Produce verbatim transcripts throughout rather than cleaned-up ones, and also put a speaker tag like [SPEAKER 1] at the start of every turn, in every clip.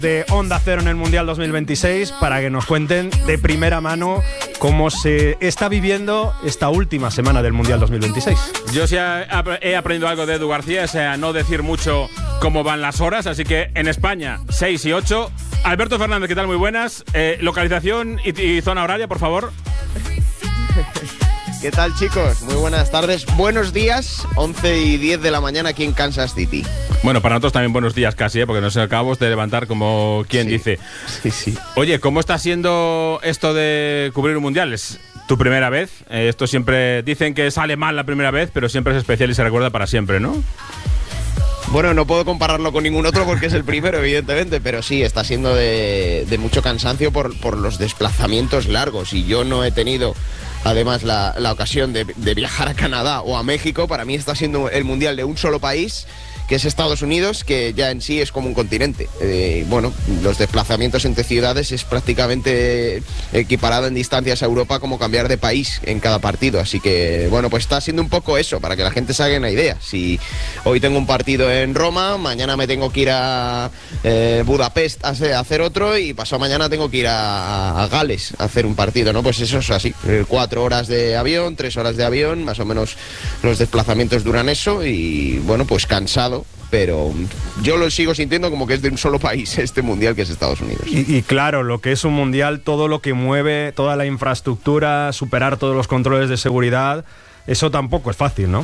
[SPEAKER 1] De Onda Cero en el Mundial dos mil veintiséis para que nos cuenten de primera mano cómo se está viviendo esta última semana del Mundial dos mil veintiséis.
[SPEAKER 2] Yo sí he aprendido algo de Edu García, es a no decir mucho cómo van las horas, así que en España seis y ocho. Alberto Fernández, ¿qué tal? Muy buenas. Eh, localización y, y zona horaria, por favor.
[SPEAKER 3] ¿Qué tal, chicos? Muy buenas tardes. Buenos días, once y diez de la mañana aquí en Kansas City.
[SPEAKER 2] Bueno, para nosotros también buenos días casi, ¿eh? Porque nos acabamos de levantar como quien
[SPEAKER 3] Sí.
[SPEAKER 2] dice.
[SPEAKER 3] Sí, sí.
[SPEAKER 2] Oye, ¿cómo está siendo esto de cubrir un mundial? ¿Es tu primera vez? Eh, esto siempre dicen que sale mal la primera vez, pero siempre es especial y se recuerda para siempre, ¿no?
[SPEAKER 3] Bueno, no puedo compararlo con ningún otro porque es el primero, evidentemente, pero sí, está siendo de, de mucho cansancio por, por los desplazamientos largos. Y yo no he tenido, además, la, la ocasión de, de viajar a Canadá o a México. Para mí está siendo el mundial de un solo país, que es Estados Unidos, que ya en sí es como un continente. Eh, bueno, los desplazamientos entre ciudades es prácticamente equiparado en distancias a Europa como cambiar de país en cada partido. Así que, bueno, pues está siendo un poco eso, para que la gente se haga una idea. Si hoy tengo un partido en Roma, mañana me tengo que ir a eh, Budapest a hacer otro y pasado mañana tengo que ir a, a Gales a hacer un partido, ¿no? Pues eso es así. Cuatro horas de avión, tres horas de avión, más o menos los desplazamientos duran eso y, bueno, pues cansado. Pero yo lo sigo sintiendo como que es de un solo país este mundial, que es Estados Unidos.
[SPEAKER 1] Y, y claro, lo que es un mundial, todo lo que mueve, toda la infraestructura, superar todos los controles de seguridad, eso tampoco es fácil, ¿no?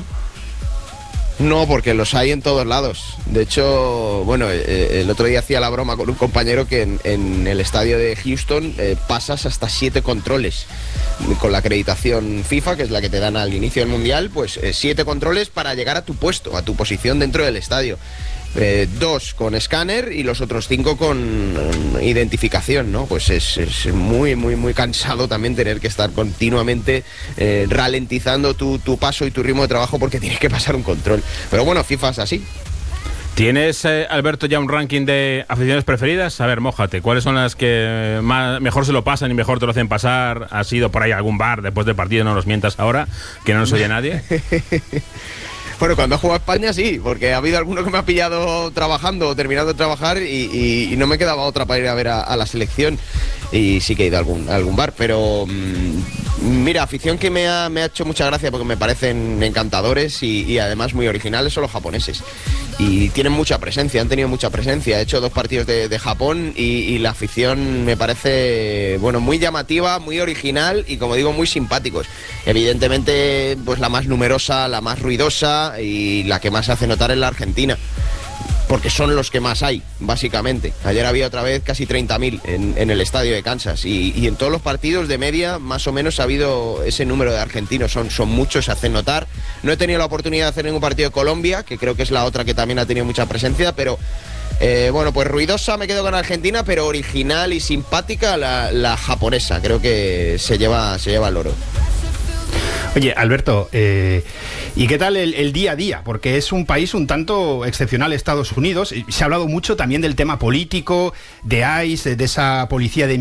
[SPEAKER 3] No, porque los hay en todos lados. De hecho, bueno, eh, el otro día hacía la broma con un compañero que en, en el estadio de Houston eh, pasas hasta siete controles. Con la acreditación FIFA, que es la que te dan al inicio del Mundial, pues eh, siete controles para llegar a tu puesto, a tu posición dentro del estadio. Eh, dos con escáner y los otros cinco con um, identificación, ¿no? Pues es, es muy, muy, muy cansado también tener que estar continuamente eh, ralentizando tu, tu paso y tu ritmo de trabajo porque tienes que pasar un control. Pero bueno, FIFA es así.
[SPEAKER 2] ¿Tienes, eh, Alberto, ya un ranking de aficiones preferidas? A ver, mójate. ¿Cuáles son las que más, mejor se lo pasan y mejor te lo hacen pasar? ¿Has ido por ahí a algún bar después del partido? No nos mientas ahora, que no nos oye nadie.
[SPEAKER 3] Bueno, cuando ha jugado España sí, porque ha habido alguno que me ha pillado trabajando o terminando de trabajar y, y, y no me quedaba otra para ir a ver a, a la selección. Y sí que he ido a algún, a algún bar, pero mmm, mira, afición que me ha, me ha hecho mucha gracia porque me parecen encantadores y, y además muy originales son los japoneses. Y tienen mucha presencia, han tenido mucha presencia. He hecho dos partidos de, de Japón y, y la afición me parece, bueno, muy llamativa, muy original y, como digo, muy simpáticos. Evidentemente, pues la más numerosa, la más ruidosa y la que más se hace notar es la Argentina, porque son los que más hay, básicamente. Ayer había otra vez casi treinta mil en, en el estadio de Kansas y, y en todos los partidos de media más o menos ha habido ese número de argentinos, son, son muchos, se hacen notar. No he tenido la oportunidad de hacer ningún partido de Colombia, que creo que es la otra que también ha tenido mucha presencia, pero eh, bueno, pues ruidosa me quedo con Argentina, pero original y simpática la, la japonesa, creo que se lleva, se lleva el oro.
[SPEAKER 4] Oye, Alberto, eh, ¿y qué tal el, el día a día? Porque es un país un tanto excepcional, Estados Unidos. Se ha hablado mucho también del tema político, de ICE, de esa policía de